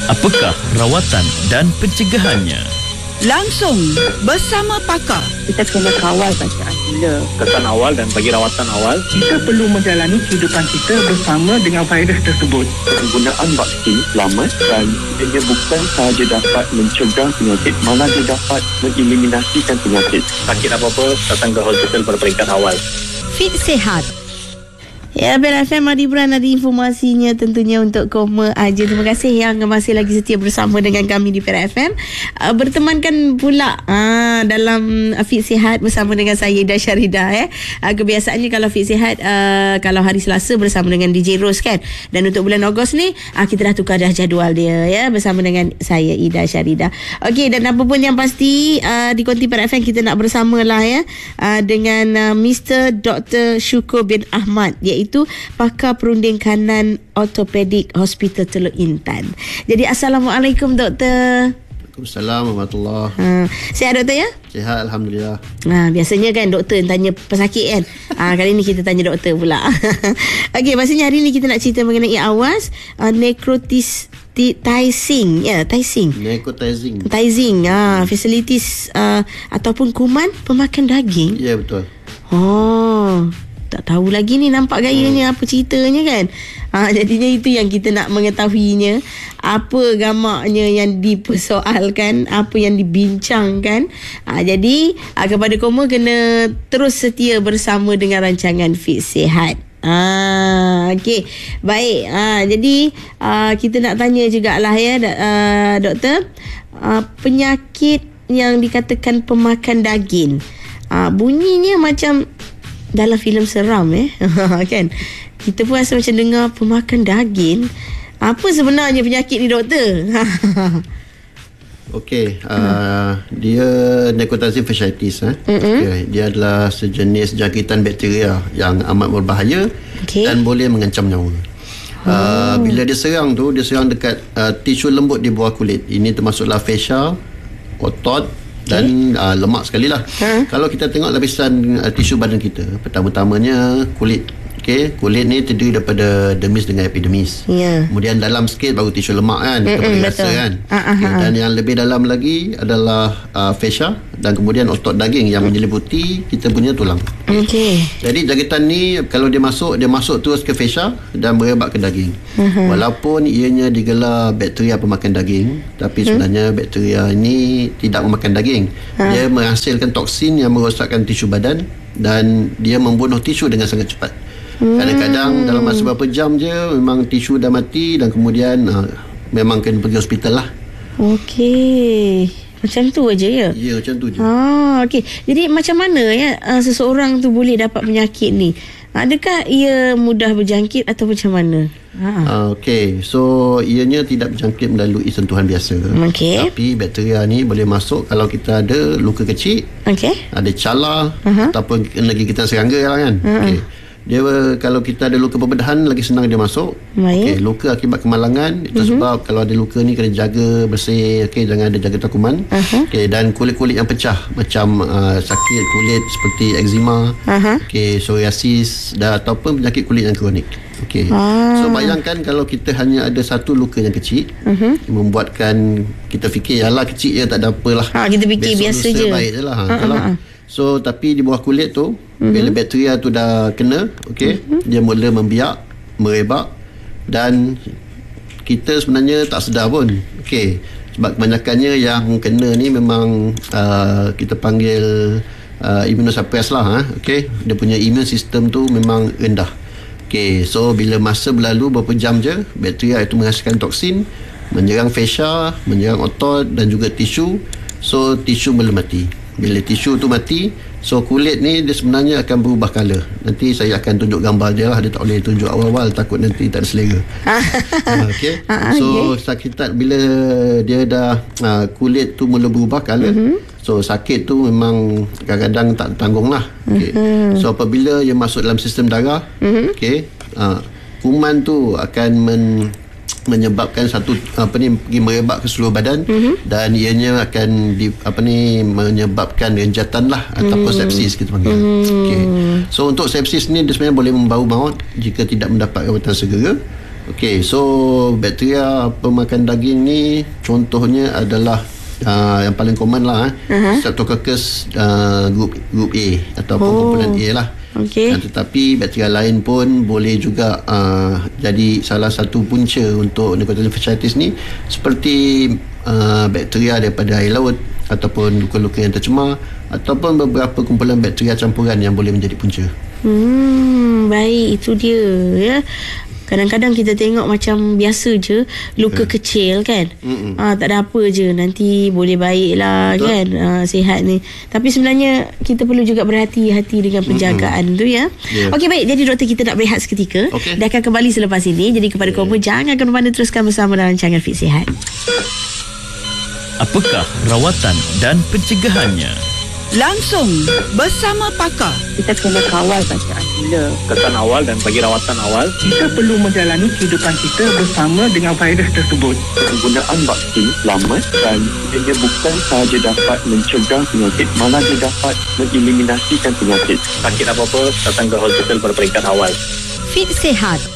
Apakah rawatan dan pencegahannya? Langsung bersama pakar. Kita kena kawal bacaan gula. Kesan awal dan bagi rawatan awal. Kita perlu menjalani kehidupan kita bersama dengan virus tersebut. Penggunaan vaksin selamat dan ia bukan sahaja dapat mencegah penyakit, malah dia dapat mengeliminasikan penyakit. Sakit apa-apa, datang ke hospital pada peringkat awal. Fit Sihat. Ya, Bel FM Adi Buran ada informasinya tentunya untuk Koma Aja. Terima kasih yang masih lagi setia bersama dengan kami di Perak FM. Bertemankan pula dalam Fit Sihat bersama dengan saya Ida Syarida. Kebiasaannya kalau Fit Sihat kalau hari Selasa bersama dengan DJ Rose kan. Dan untuk bulan Ogos ni kita dah tukar dah jadual dia ya bersama dengan saya Ida Syarida. Okey, dan apa pun yang pasti di Konti Perak FM kita nak bersamalah ya dengan Mr. Dr. Syukur bin Ahmad, iaitu pakar perunding kanan ortopedik Hospital Teluk Intan. Jadi Assalamualaikum Doktor. Waalaikumsalam warahmatullahi. Sihat Doktor ya? Sihat Alhamdulillah. Biasanya kan doktor yang tanya pesakit kan. Kali ni kita tanya doktor pula. Okey, maksudnya hari ni kita nak cerita mengenai awas necrotizing. Necrotizing. Facilities ataupun kuman pemakan daging. Ya, betul. Tak tahu lagi ni, nampak gayanya apa ceritanya kan. Jadinya itu yang kita nak mengetahuinya, apa gamaknya yang dipersoalkan, apa yang dibincangkan. Jadi kepada Koma kena terus setia bersama dengan rancangan Fit Sihat. Okey, baik. Jadi kita nak tanya jugalah ya doktor, penyakit yang dikatakan pemakan daging, bunyinya macam dalam filem seram kan. Kita pun rasa macam dengar pemakan daging. Apa sebenarnya penyakit ni doktor? Okey, dia necrotizing fasciitis. Okay. Dia adalah sejenis jangkitan bakteria yang amat berbahaya dan boleh mengancam nyawa. Bila dia serang dekat tisu lembut di bawah kulit. Ini termasuklah fascia, otot dan lemak sekali lah. Kalau kita tengok lapisan tisu badan kita, pertama-tamanya kulit. Kulit ni terdiri daripada dermis dengan epidermis. Kemudian dalam sikit baru tisu lemak kan, kita boleh rasa kan. Dan yang lebih dalam lagi adalah fascia dan kemudian otot daging yang menyeliputi kita punya tulang. Jadi jangkitan ni kalau dia masuk terus ke fascia dan merebak ke daging. Walaupun ianya digelar bakteria pemakan daging, tapi sebenarnya bakteria ini tidak memakan daging. Dia menghasilkan toksin yang merosakkan tisu badan dan dia membunuh tisu dengan sangat cepat. Kadang-kadang dalam masa beberapa jam je memang tisu dah mati dan kemudian memang kena pergi hospital lah. Okey, macam tu aja ya? Ya, macam tu je. Okey. Jadi macam mana ya seseorang tu boleh dapat penyakit ni? Adakah ia mudah berjangkit atau macam mana? Okey, so ianya tidak berjangkit melalui sentuhan biasa. Tapi bakteria ni boleh masuk kalau kita ada luka kecil, ada cala ataupun kena gigitan serangga lah kan. Dia kalau kita ada luka pembedahan lagi senang dia masuk. Luka akibat kemalangan itu sebab kalau ada luka ni kena jaga bersih, jangan ada jaga takuman. Dan kulit-kulit yang pecah macam sakit kulit seperti eczema, psoriasis dan ataupun penyakit kulit yang kronik. So bayangkan kalau kita hanya ada satu luka yang kecil, membuatkan kita fikir yalah kecil je tak ada apalah. Kita fikir biasa je. Baik je lah. So tapi di bawah kulit tu bila bakteria tu dah kena, dia mula membiak, merebak dan kita sebenarnya tak sedar pun. Sebab kebanyakannya yang kena ni memang kita panggil immunosuppress lah. Dia punya immune system tu memang rendah. So bila masa berlalu beberapa jam je, bakteria itu menghasilkan toksin, menyerang fascia, menyerang otot dan juga tisu. So tisu mula mati. Bila tisu tu mati, so kulit ni dia sebenarnya akan berubah colour. Nanti saya akan tunjuk gambar dia lah. Dia tak boleh tunjuk awal-awal, takut nanti tak ada selera. So sakitan bila dia dah kulit tu mula berubah colour, so sakit tu memang kadang-kadang tak tanggung lah. So apabila ia masuk dalam sistem darah, kuman tu akan menyebabkan satu pergi merebak ke seluruh badan dan ianya akan menyebabkan renjatan lah ataupun sepsis kita panggil. So untuk sepsis ni dia sebenarnya boleh membawa maut jika tidak mendapat rawatan segera. Okey, so bakteria pemakan daging ni contohnya adalah yang paling common lah Streptococcus group A ataupun komponen A lah. Okey. Tetapi bakteria lain pun boleh juga jadi salah satu punca untuk necrotizing fasciitis ni, seperti bakteria daripada air laut ataupun luka-luka yang tercemar ataupun beberapa kumpulan bakteria campuran yang boleh menjadi punca. Baik, itu dia ya. Kadang-kadang kita tengok macam biasa je, luka kecil kan, tak ada apa je, nanti boleh baik lah. Betul. Kan, sihat ni. Tapi sebenarnya kita perlu juga berhati-hati dengan penjagaan tu ya. Okey, baik, jadi doktor, kita nak berehat seketika. Dia akan kembali selepas ini. Jadi kepada korang jangan ke mana, teruskan bersama dalam Rancangan Fit Sihat. Apakah rawatan dan pencegahannya? Langsung bersama pakar. Kita kena kawal bacaan gula. Kesan awal dan bagi rawatan awal. Kita perlu menjalani kehidupan kita bersama dengan virus tersebut. Penggunaan vaksin selamat dan ia bukan sahaja dapat mencegah penyakit, malah dia dapat mengeliminasikan penyakit. Sakit apa-apa, datang ke hospital pada peringkat awal. Fit Sihat